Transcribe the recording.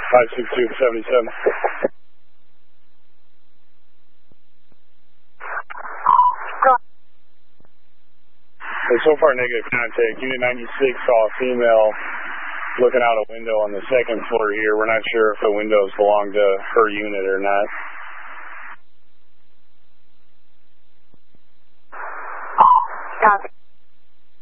56277. So far, negative contact. Unit 96 saw a female looking out a window on the second floor here. We're not sure if the windows belong to her unit or not.